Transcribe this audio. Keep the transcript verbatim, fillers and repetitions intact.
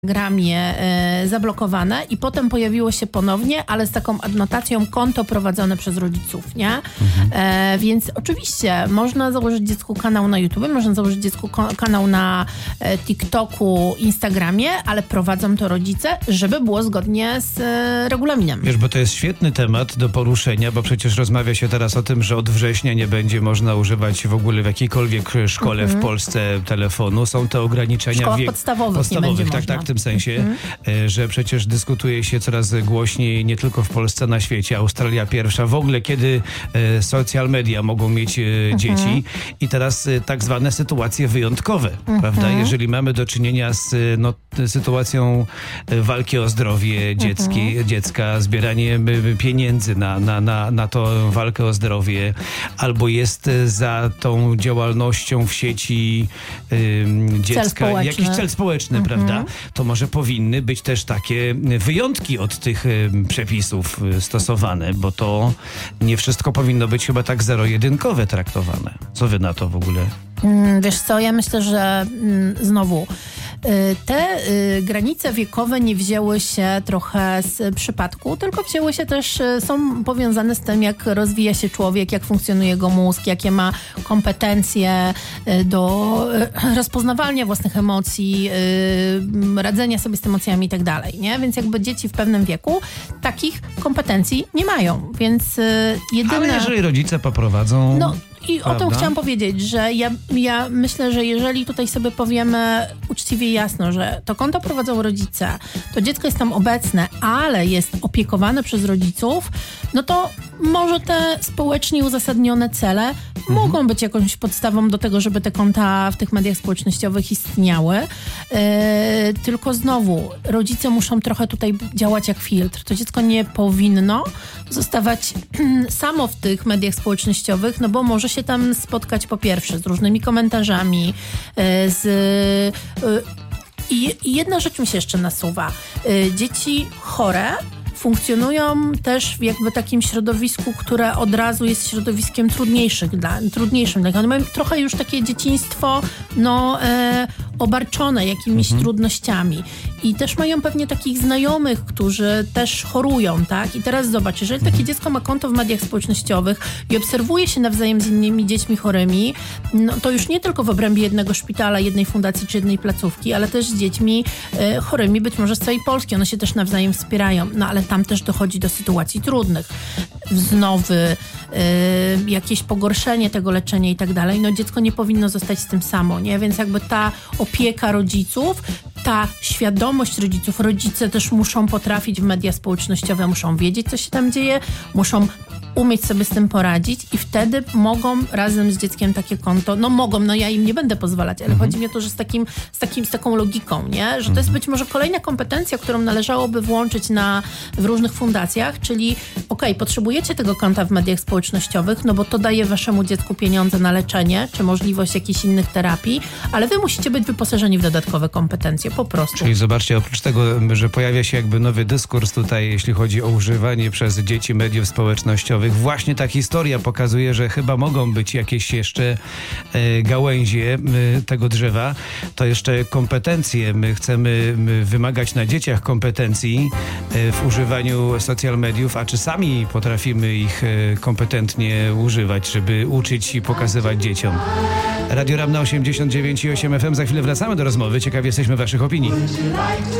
Instagramie e, zablokowane i potem pojawiło się ponownie, ale z taką adnotacją konto prowadzone przez rodziców, nie? Mhm. E, więc oczywiście można założyć dziecku kanał na YouTube, można założyć dziecku ko- kanał na e, TikToku, Instagramie, ale prowadzą to rodzice, żeby było zgodnie z e, regulaminem. Wiesz, bo to jest świetny temat do poruszenia, bo przecież rozmawia się teraz o tym, że od września nie będzie można używać w ogóle w jakiejkolwiek szkole mhm. w Polsce telefonu. Są te ograniczenia w szkołach wiek podstawowych, podstawowych nie będzie tak, można. tak, w tym sensie, mhm. że przecież dyskutuje się coraz głośniej nie tylko w Polsce, na świecie. Australia pierwsza. W ogóle kiedy social media mogą mieć mhm. dzieci i teraz tak zwane sytuacje wyjątkowe, mhm. prawda? Jeżeli mamy do czynienia z no, sytuacją walki o zdrowie dziecki, mhm. dziecka, zbieranie pieniędzy na, na, na, na tą walkę o zdrowie, albo jest za tą działalnością w sieci ym, dziecka jakiś cel społeczny, mhm. prawda? To może powinny być też takie wyjątki od tych ym, przepisów stosowane, bo to nie wszystko powinno być chyba tak zero-jedynkowe traktowane. Co wy na to w ogóle? Wiesz co, ja myślę, że mm, znowu te y, granice wiekowe nie wzięły się trochę z przypadku, tylko wzięły się też, y, są powiązane z tym, jak rozwija się człowiek, jak funkcjonuje jego mózg, jakie ma kompetencje y, do y, rozpoznawania własnych emocji, y, radzenia sobie z emocjami i tak dalej, nie? Więc jakby dzieci w pewnym wieku takich kompetencji nie mają, więc y, jedyne... Ale jeżeli rodzice poprowadzą... No, I Prawda? o tym chciałam powiedzieć, że ja, ja myślę, że jeżeli tutaj sobie powiemy uczciwie jasno, że to konto prowadzą rodzice, to dziecko jest tam obecne, ale jest opiekowane przez rodziców, no to może te społecznie uzasadnione cele mhm. mogą być jakąś podstawą do tego, żeby te konta w tych mediach społecznościowych istniały. Yy, tylko znowu, rodzice muszą trochę tutaj działać jak filtr. To dziecko nie powinno zostawać samo w tych mediach społecznościowych, no bo może się tam spotkać po pierwsze z różnymi komentarzami, z... I jedna rzecz mi się jeszcze nasuwa. Dzieci chore funkcjonują też w jakby takim środowisku, które od razu jest środowiskiem trudniejszym dla, trudniejszym. One mają trochę już takie dzieciństwo no, e, obarczone jakimiś mhm. trudnościami. I też mają pewnie takich znajomych, którzy też chorują, tak? I teraz zobacz, jeżeli takie dziecko ma konto w mediach społecznościowych i obserwuje się nawzajem z innymi dziećmi chorymi, no to już nie tylko w obrębie jednego szpitala, jednej fundacji czy jednej placówki, ale też z dziećmi e, chorymi, być może z całej Polski. One się też nawzajem wspierają. No ale tam też dochodzi do sytuacji trudnych. Wznowy, yy, jakieś pogorszenie tego leczenia i tak dalej. No dziecko nie powinno zostać z tym samo, nie? Więc jakby ta opieka rodziców, ta świadomość rodziców, rodzice też muszą potrafić w media społecznościowe, muszą wiedzieć, co się tam dzieje, muszą umieć sobie z tym poradzić i wtedy mogą razem z dzieckiem takie konto, no mogą, no ja im nie będę pozwalać, ale mhm. chodzi mi o to, że z, takim, z, takim, z taką logiką, nie? Że to jest być może kolejna kompetencja, którą należałoby włączyć na, w różnych fundacjach, czyli okej, okay, potrzebujecie tego konta w mediach społecznościowych, no bo to daje waszemu dziecku pieniądze na leczenie, czy możliwość jakichś innych terapii, ale wy musicie być wyposażeni w dodatkowe kompetencje, po prostu. Czyli zobaczcie, oprócz tego, że pojawia się jakby nowy dyskurs tutaj, jeśli chodzi o używanie przez dzieci mediów społecznościowych, właśnie ta historia pokazuje, że chyba mogą być jakieś jeszcze e, gałęzie e, tego drzewa. To jeszcze kompetencje. My chcemy my wymagać na dzieciach kompetencji e, w używaniu social mediów, a czy sami potrafimy ich e, kompetentnie używać, żeby uczyć i pokazywać dzieciom. Radio Ram na osiemdziesiąt dziewięć i osiem F M. Za chwilę wracamy do rozmowy. Ciekawi jesteśmy waszych opinii.